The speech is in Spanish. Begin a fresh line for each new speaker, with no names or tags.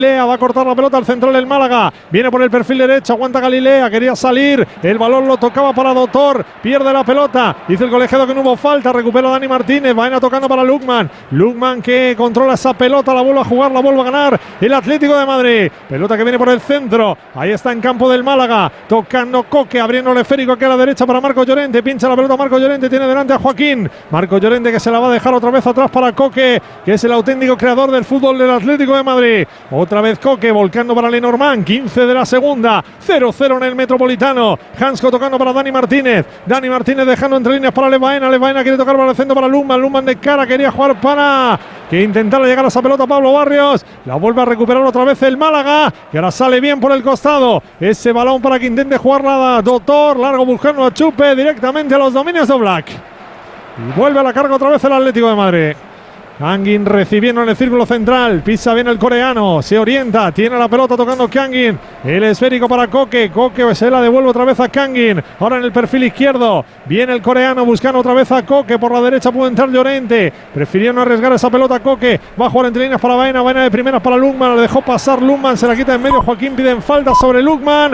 Va a cortar la pelota al central del Málaga. Viene por el perfil derecho, aguanta Galilea, quería salir. El balón lo tocaba para Doctor. Pierde la pelota. Dice el colegiado que no hubo falta. Recupera Dani Martínez. Vaina tocando para Lukman. Lukman que controla esa pelota. La vuelve a jugar, la vuelve a ganar el Atlético de Madrid. Pelota que viene por el centro. Ahí está en campo del Málaga. Tocando Coque, abriendo el esférico aquí a la derecha para Marcos Llorente. Pincha la pelota Marcos Llorente. Tiene delante a Joaquín. Marcos Llorente que se la va a dejar otra vez atrás para Coque, que es el auténtico creador del fútbol del Atlético de Madrid. Otra vez Coque volcando para Lenormand, 15 de la segunda, 0-0 en el Metropolitano. Hansko tocando para Dani Martínez. Dani Martínez dejando entre líneas para Levaena. Levaena quiere tocar para el centro para Lukman. Lukman de cara, quería jugar para que intentara llegar a esa pelota Pablo Barrios. La vuelve a recuperar otra vez el Málaga, que ahora sale bien por el costado. Ese balón para que intente jugarla Doctor. Largo buscando a Chupe directamente a los dominios de Black. Y vuelve a la carga otra vez el Atlético de Madrid. Kangin recibiendo en el círculo central, pisa bien el coreano, se orienta, tiene la pelota tocando Kangin, el esférico para Coque, Coque se la devuelve otra vez a Kangin, ahora en el perfil izquierdo, viene el coreano buscando otra vez a Coque, por la derecha puede entrar Llorente, prefirió no arriesgar esa pelota Coque, va a jugar entre líneas para Baena, Baena de primeras para Lukman, le dejó pasar Lukman, se la quita en medio, Joaquín pide en falta sobre Lukman.